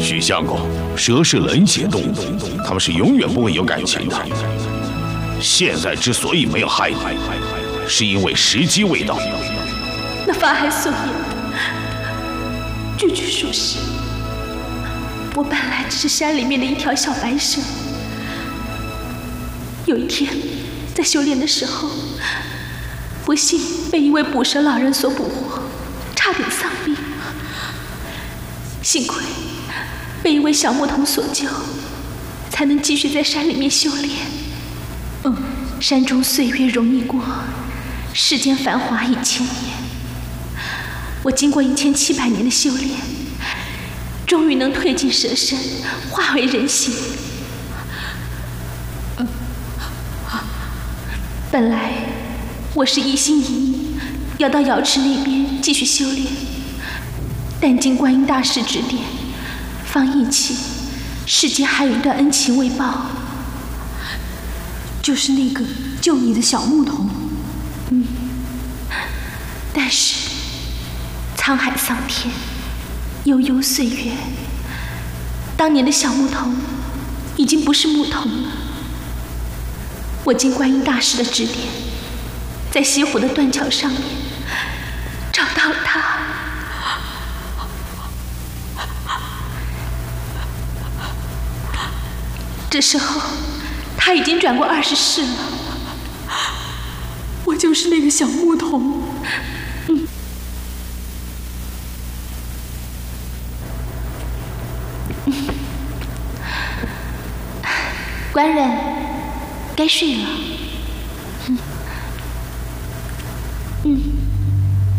许相公，蛇是冷血动物，它们是永远不会有感情的。现在之所以没有害你，是因为时机未到。 那法海所言句句属实。我本来只是山里面的一条小白蛇，有一天在修炼的时候，不幸被一位捕蛇老人所捕获，差点丧命。幸亏被一位小牧童所救，才能继续在山里面修炼。山中岁月容易过，世间繁华1000年。我经过1700年的修炼，终于能褪尽蛇身，化为人形。本来我是一心一意要到瑶池那边继续修炼，但经观音大师指点，方忆起世间还有一段恩情未报， 就是那个救你的小牧童。 但是沧海桑田，悠悠岁月，当年的小牧童已经不是牧童了。我经观音大师的指点，在西湖的断桥上面找到了他。这时候他已经转过20世了。 我就是那个小牧童。 官人，该睡了。